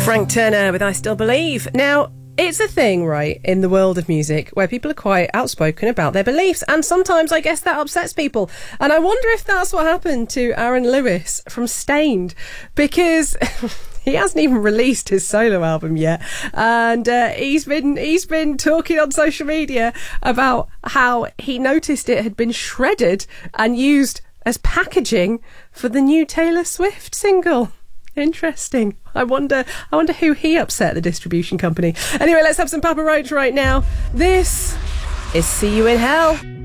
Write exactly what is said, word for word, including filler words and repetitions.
Frank Turner with I Still Believe. Now, it's a thing, right, in the world of music where people are quite outspoken about their beliefs, and sometimes I guess that upsets people. And I wonder if that's what happened to Aaron Lewis from Stained, because he hasn't even released his solo album yet, and uh, he's been he's been talking on social media about how he noticed it had been shredded and used as packaging for the new Taylor Swift single. Interesting. I wonder I wonder who he upset, the distribution company. Anyway, let's have some Papa Roach right now. This is See You in Hell.